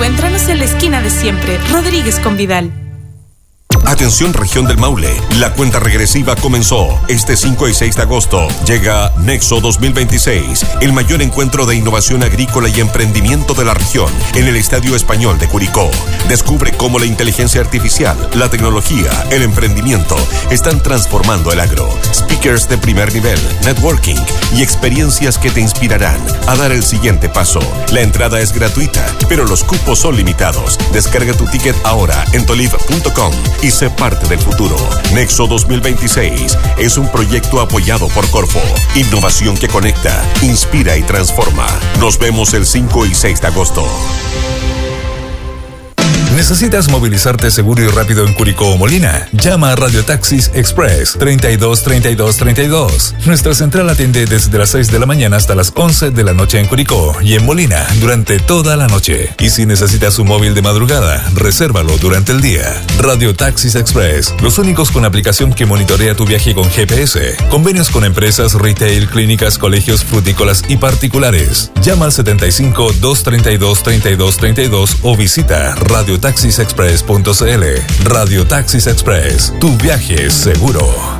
Encuéntranos en la esquina de siempre, Rodríguez con Vidal. Atención región del Maule, la cuenta regresiva comenzó. Este 5 y 6 de agosto llega Nexo 2026, el mayor encuentro de innovación agrícola y emprendimiento de la región, en el Estadio Español de Curicó. Descubre cómo la inteligencia artificial, la tecnología, el emprendimiento están transformando el agro. Speakers de primer nivel, networking y experiencias que te inspirarán a dar el siguiente paso. La entrada es gratuita, pero los cupos son limitados. Descarga tu ticket ahora en tolif.com y sé parte del futuro. Nexo 2026 es un proyecto apoyado por Corfo. Innovación que conecta, inspira y transforma. Nos vemos el 5 y 6 de agosto. ¿Necesitas movilizarte seguro y rápido en Curicó o Molina? Llama a Radio Taxis Express 32 32 32. Nuestra central atiende desde las 6 de la mañana hasta las 11 de la noche en Curicó y en Molina durante toda la noche. Y si necesitas un móvil de madrugada, resérvalo durante el día. Radio Taxis Express, los únicos con aplicación que monitorea tu viaje con GPS. Convenios con empresas, retail, clínicas, colegios, frutícolas y particulares. Llama al 75 232 32 32 o visita radiotaxisexpress.cl. Radio Taxis Express, tu viaje es seguro.